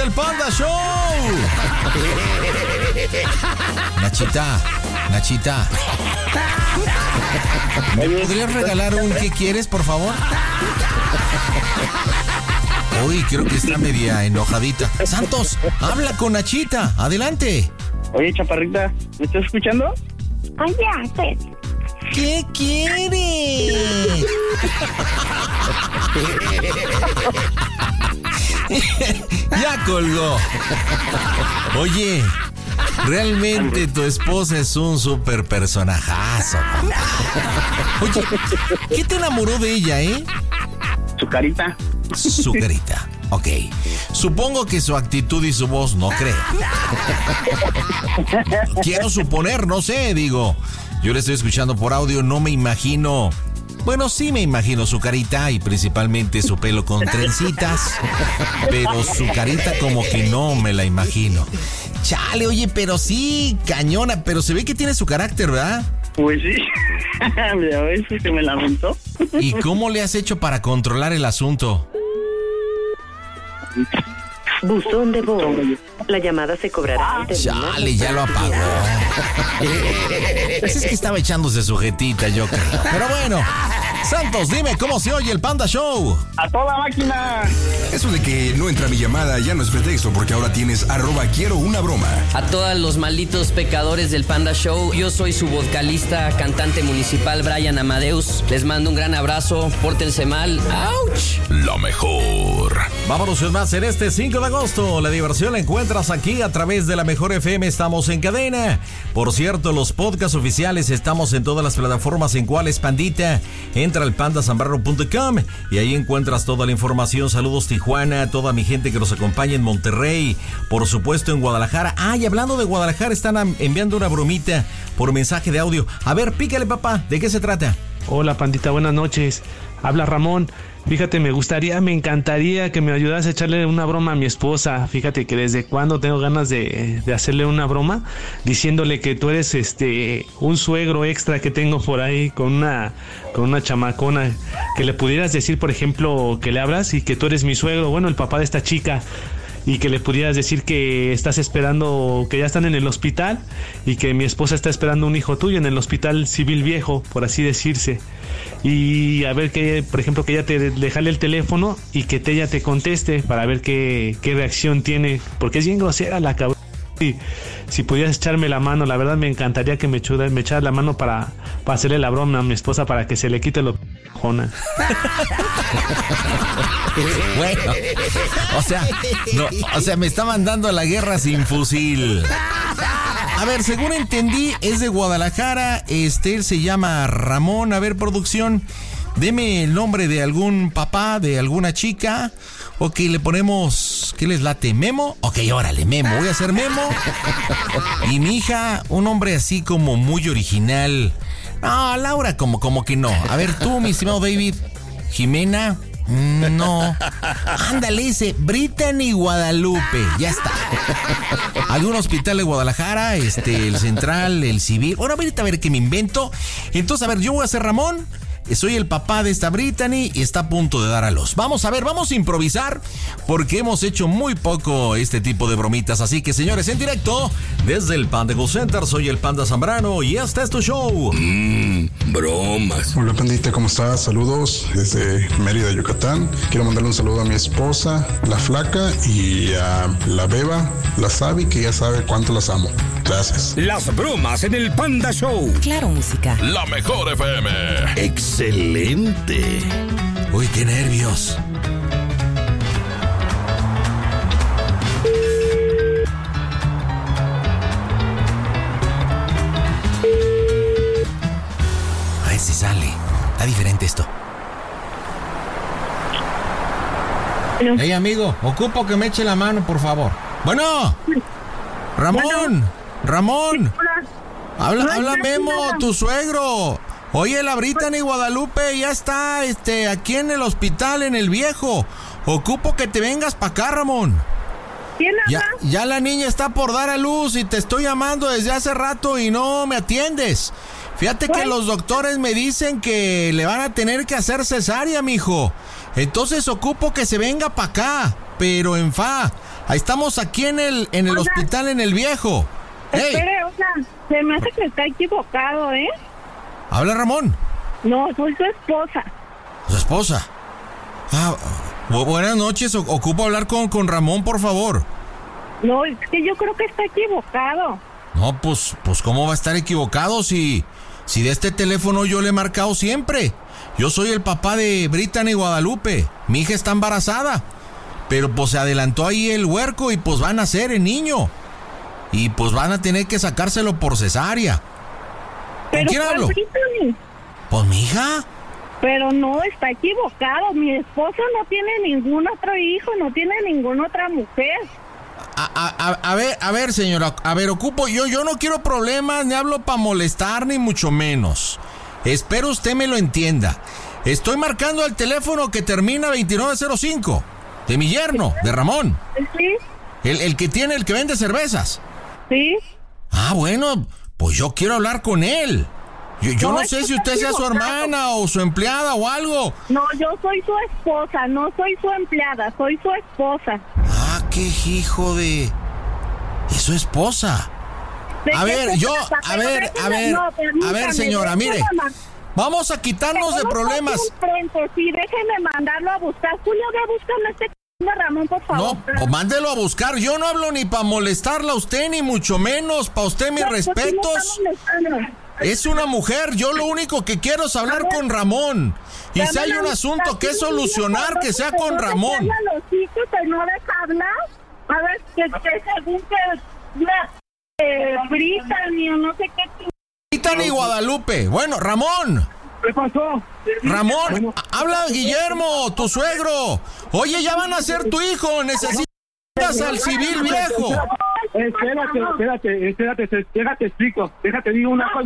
del Panda Show. Nachita. ¿Me podrías regalar un qué quieres, por favor? Uy, creo que está media enojadita. Santos, habla con Nachita. Adelante. Oye, chaparrita, ¿me estás escuchando? Oye, ¿qué quieres? Ya colgó. Oye, realmente tu esposa es un súper personajazo. Oye, ¿qué te enamoró de ella, Su carita. Su carita. Ok. Supongo que su actitud y su voz, no creo. Quiero suponer, no sé, digo. Yo le estoy escuchando por audio, no me imagino. Bueno, sí me imagino su carita y principalmente su pelo con trencitas. Pero su carita como que no me la imagino. Chale, oye, pero sí, cañona, pero se ve que tiene su carácter, ¿verdad? Pues sí. A veces se me lamentó. ¿Y cómo le has hecho para controlar el asunto? Buzón de voz. La llamada se cobrará. Chale, ya lo apagó. Pues es que estaba echándose su jetita, yo creo. Pero bueno, Santos, dime cómo se oye el Panda Show. ¡A toda máquina! Eso de que no entra mi llamada ya no es pretexto, porque ahora tienes @QuieroUnaBroma. A todos los malditos pecadores del Panda Show, yo soy su vocalista, cantante municipal Brian Amadeus. Les mando un gran abrazo, pórtense mal. ¡Auch! La mejor. Vámonos sin más en este 5 de agosto. La diversión la encuentras aquí a través de la Mejor FM. Estamos en cadena. Por cierto, los podcasts oficiales estamos en todas las plataformas en cuales, pandita. Entra al pandasambrano.com y ahí encuentras toda la información. Saludos Tijuana, toda mi gente que nos acompaña en Monterrey, por supuesto en Guadalajara. Y hablando de Guadalajara, están enviando una bromita por mensaje de audio. A ver, pícale, papá, ¿de qué se trata? Hola, pandita, buenas noches. Habla Ramón. Fíjate, me encantaría que me ayudas a echarle una broma a mi esposa. Fíjate que desde cuando tengo ganas de hacerle una broma, diciéndole que tú eres un suegro extra que tengo por ahí con una chamacona. Que le pudieras decir, por ejemplo, que le hablas y que tú eres mi suegro, bueno, el papá de esta chica. Y que le pudieras decir que estás esperando, que ya están en el hospital y que mi esposa está esperando un hijo tuyo en el hospital civil viejo, por así decirse. Y a ver que, por ejemplo, que ella le jale el teléfono y que ella te conteste para ver qué reacción tiene, porque es bien grosera la cabrón. Si pudieras echarme la mano, la verdad me encantaría que me echaras la mano para hacerle la broma a mi esposa para que se le quite lo jona. Bueno, o sea, me está mandando a la guerra sin fusil. A ver, según entendí, es de Guadalajara. Él se llama Ramón. A ver, producción, deme el nombre de algún papá, de alguna chica. Ok, le ponemos, ¿qué les late? ¿Memo? Ok, órale, Memo. Voy a hacer Memo. Y mi hija, un nombre así como muy original. No, Laura, como que no. A ver, tú, mi estimado David. Jimena. No. Ándale, dice Brittany Guadalupe. Ya está. Algún hospital de Guadalajara, el central, el civil. Bueno, ahorita a ver qué me invento. Entonces, a ver, yo voy a ser Ramón. Soy el papá de esta Brittany y está a punto de dar a luz. Vamos a ver, vamos a improvisar porque hemos hecho muy poco este tipo de bromitas. Así que, señores, en directo desde el Panda Go Center, soy el Panda Zambrano y este es tu show. Bromas. Hola, pandita, ¿cómo estás? Saludos desde Mérida, Yucatán. Quiero mandarle un saludo a mi esposa, la Flaca, y a la Beba, la Sabi, que ya sabe cuánto las amo. Gracias. Las bromas en el Panda Show. Claro, música. La Mejor FM. Excelente. Uy, qué nervios. A ver si sale. Está diferente esto. Bueno. Hey, amigo, ocupo que me eche la mano, por favor. Bueno. Ramón. Ramón. Habla Memo, tu suegro. Oye, la Brittany Guadalupe ya está aquí en el hospital, en el viejo. Ocupo que te vengas para acá, Ramón. ¿Quién habla? Ya la niña está por dar a luz y te estoy llamando desde hace rato y no me atiendes. Fíjate que los doctores me dicen que le van a tener que hacer cesárea, mijo. Entonces ocupo que se venga para acá, pero en fa. Ahí estamos aquí en el hospital en el Viejo. ¡Hey! Espere, se me hace que está equivocado, ¿eh? ¿Habla Ramón? No, soy su esposa. ¿Su esposa? Buenas noches, ocupo hablar con Ramón, por favor. No, es que yo creo que está equivocado. No, pues ¿cómo va a estar equivocado si de este teléfono yo le he marcado siempre? Yo soy el papá de Brittany Guadalupe, mi hija está embarazada, pero pues se adelantó ahí el huerco y pues va a nacer el niño. Y pues van a tener que sacárselo por cesárea. ¿Con quién hablo? Brittany? Pues mi hija. Pero no, está equivocado. Mi esposo no tiene ningún otro hijo, no tiene ninguna otra mujer. A ver, señora, ocupo, yo no quiero problemas, ni hablo para molestar, ni mucho menos. Espero usted me lo entienda. Estoy marcando el teléfono que termina 2905, de mi yerno, de Ramón. Sí. El que vende cervezas. Sí. Bueno, pues yo quiero hablar con él. Yo no sé si usted sea su hermana o su empleada o algo. No, yo soy su esposa, no soy su empleada, soy su esposa. Qué hijo de... Es su esposa. A ver, señora, mire. Vamos a quitarnos de problemas. Sí, déjeme mandarlo a buscar. Julio, ve a buscarme este de Ramón, por favor. No, mándelo a buscar. Yo no hablo ni para molestarla a usted, ni mucho menos. Para usted mis respetos. Es una mujer. Yo lo único que quiero es hablar con Ramón. Y si hay un asunto que solucionar, que sea con Ramón. No deja hablar. A ver, que según que Brittany o no sé qué. Brittany Guadalupe. Bueno, Ramón. ¿Qué pasó? Ramón, habla Guillermo, tu suegro. Oye, ya van a ser tu hijo. Necesitas al civil viejo. Espérate, déjate explico. Déjate digo una cosa.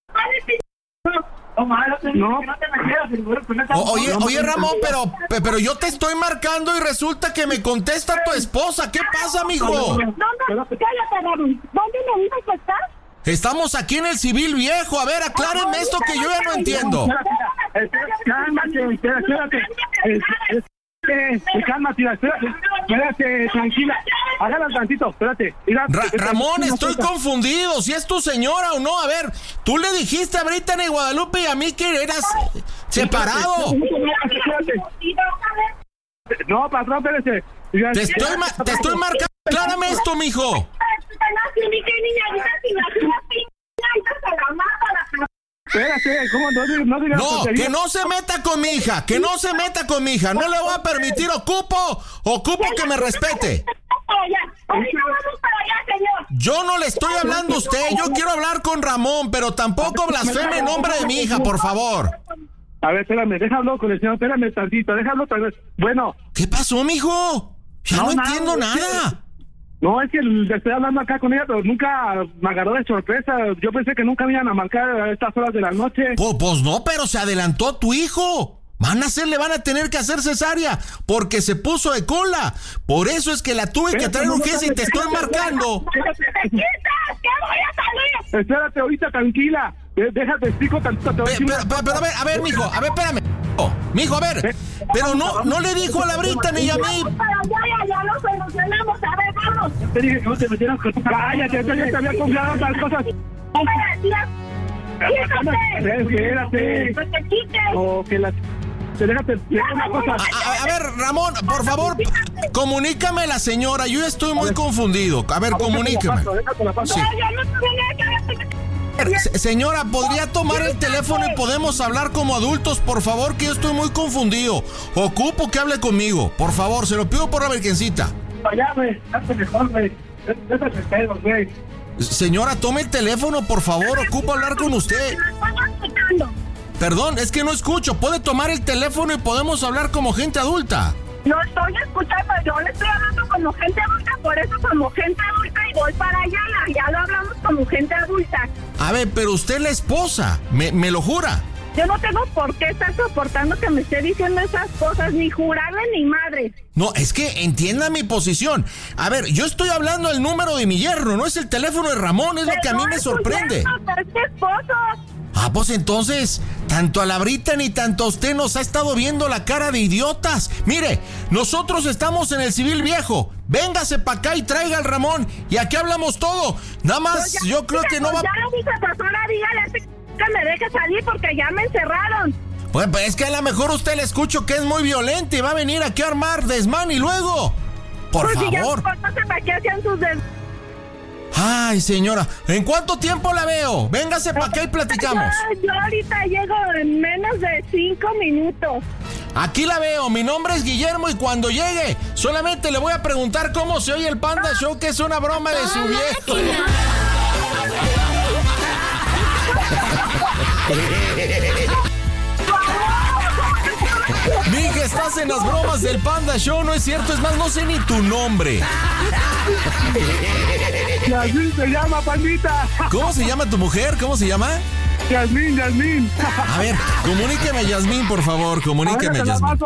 No. Oye, Ramón, pero yo te estoy marcando y resulta que me contesta tu esposa. ¿Qué pasa, mijo? No, cállate, Ramón. ¿Dónde me dices que estás? Estamos aquí en el civil viejo. A ver, aclárenme esto que yo ya no entiendo. Cálmate, espérate, tranquila. Hágala tantito, espérate. Ramón, estoy confundido. Si es tu señora o no. A ver, tú le dijiste a Brittany Guadalupe y a mí que eras separado. No, patrón, espérate. Te estoy marcando. Aclárame esto, mijo. Espérate, ¿cómo no digas? No, que no se meta con mi hija, no le voy a permitir, ocupo que me respete. Yo no le estoy hablando a usted, yo quiero hablar con Ramón, pero tampoco blasfeme en nombre de mi hija, por favor. A ver, espérame, déjalo con el señor, espérame tantito, déjalo tal vez. Bueno. ¿Qué pasó, mijo? Ya no entiendo nada. No, es que estoy hablando acá con ella, pero nunca me agarró de sorpresa. Yo pensé que nunca me iban a marcar a estas horas de la noche. Pues no, pero se adelantó tu hijo. Le van a tener que hacer cesárea, porque se puso de cola. Por eso es que la tuve que traer urgencia y te estoy marcando. ¡Te quitas! ¡Que voy a salir! Espérate, ahorita, tranquila. Déjate, explico tantito. Pero a ver, mijo, a ver, espérame. Mijo, a ver. Pero no le dijo a la Brittany ni a mí. Ya lo solucionamos, a ver, vamos. Te dije que no te metieras con... Cállate, yo te había confiado tal cosas. Espérate. ¡Que te quites! O que la... Déjate una cosa. A ver, Ramón, por favor, comunícame a la señora. Yo estoy muy confundido. A ver, comunícame. Sí. Señora, ¿podría tomar el teléfono y podemos hablar como adultos? Por favor, que yo estoy muy confundido. Ocupo que hable conmigo. Por favor, se lo pido por la virgencita. Ya, güey, hazte mejor, güey. Déjate pedos, güey. Señora, tome el teléfono, por favor. Ocupo hablar con usted. Perdón, es que no escucho. ¿Puede tomar el teléfono y podemos hablar como gente adulta? No estoy escuchando, yo le estoy hablando como gente adulta, por eso como gente adulta y voy para allá, ya lo hablamos como gente adulta. A ver, pero usted es la esposa, me lo jura. Yo no tengo por qué estar soportando que me esté diciendo esas cosas, ni jurarle ni madre. No, es que entienda mi posición. A ver, yo estoy hablando el número de mi yerno, no es el teléfono de Ramón, es lo que a mí me sorprende. Yerno, es mi esposo. Ah, pues entonces, tanto a la Brita ni tanto a usted nos ha estado viendo la cara de idiotas. Mire, nosotros estamos en el Civil Viejo. Véngase para acá y traiga al Ramón. Y aquí hablamos todo. Nada más, ya, yo creo que no va... Ya lo dice, pastora, dígale que me deje salir porque ya me encerraron. Pues es que a lo mejor usted le escucho que es muy violento y va a venir aquí a armar desmán y luego... Por pues favor. Si ya ¿para qué hacían sus Ay, señora, ¿en cuánto tiempo la veo? Véngase para acá y platicamos. Yo ahorita llego en menos de 5 minutos. Aquí la veo, mi nombre es Guillermo y cuando llegue solamente le voy a preguntar cómo se oye el Panda Show, que es una broma de su viejo. Mija, estás en las bromas del Panda Show, no es cierto, es más, no sé ni tu nombre. Yasmín se llama, Pandita. ¿Cómo se llama tu mujer? ¿Cómo se llama? Yasmín. A ver, comuníqueme a Yasmín, por favor, comuníqueme a Yasmín.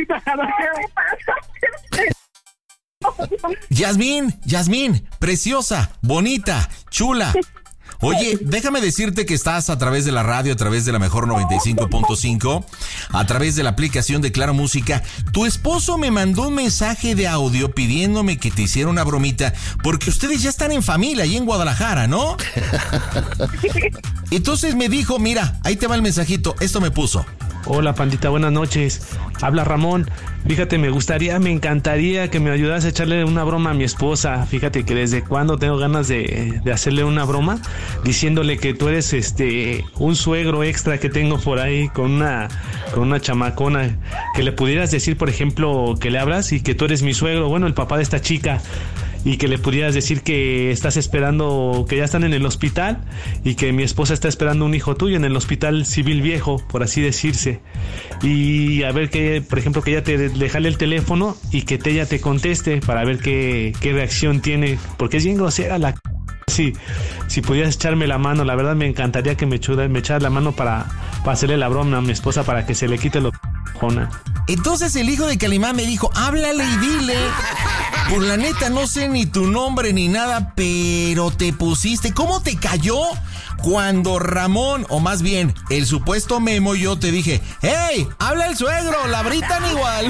Yasmín, preciosa, bonita, chula. Oye, déjame decirte que estás a través de la radio, a través de la Mejor 95.5, a través de la aplicación de Claro Música. Tu esposo me mandó un mensaje de audio pidiéndome que te hiciera una bromita, porque ustedes ya están en familia ahí en Guadalajara, ¿no? Entonces me dijo, mira, ahí te va el mensajito, esto me puso. Hola, Pandita, buenas noches. Habla Ramón. Fíjate, me encantaría que me ayudas a echarle una broma a mi esposa. Fíjate que desde cuando tengo ganas de hacerle una broma, diciéndole que tú eres un suegro extra que tengo por ahí con una chamacona. Que le pudieras decir, por ejemplo, que le hablas y que tú eres mi suegro, bueno, el papá de esta chica. Y que le pudieras decir que estás esperando, que ya están en el hospital y que mi esposa está esperando un hijo tuyo en el hospital Civil Viejo, por así decirse. Y a ver que, por ejemplo, que ella le jale el teléfono y que ella te conteste para ver qué reacción tiene, porque es bien grosera la... Si pudieras echarme la mano, la verdad me encantaría que me echaras la mano para hacerle la broma a mi esposa para que se le quite lo... Entonces el hijo de Calimán me dijo, háblale y dile. Por la neta no sé ni tu nombre ni nada, pero te pusiste. ¿Cómo te cayó cuando Ramón, o más bien el supuesto Memo, yo te dije, hey, habla el suegro, la Britan igual?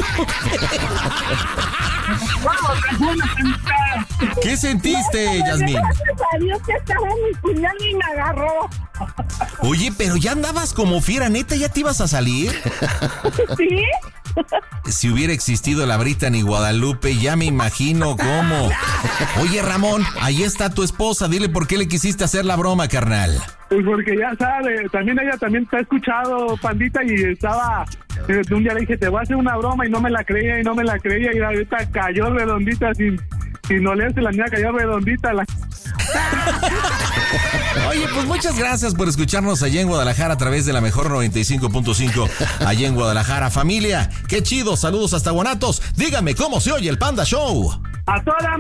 ¿Qué sentiste, Yasmín? Gracias a Dios que estaba mi cuñado y me agarró. Oye, pero ya andabas como fiera, neta, ¿ya te ibas a salir? ¿Sí? Si hubiera existido la Britan y Guadalupe, ya me imagino cómo. Oye, Ramón, ahí está tu esposa, dile por qué le quisiste hacer la broma, carnal. Pues porque ya sabe, también ella también te ha escuchado, Pandita, y estaba... un día le dije, te voy a hacer una broma y no me la creía y ahorita cayó redondita sin olerse, la niña cayó redondita. Oye, pues muchas gracias por escucharnos allá en Guadalajara a través de la Mejor 95.5 allá en Guadalajara. Familia, qué chido, saludos hasta Guanatos. Dígame cómo se oye el Panda Show. A toda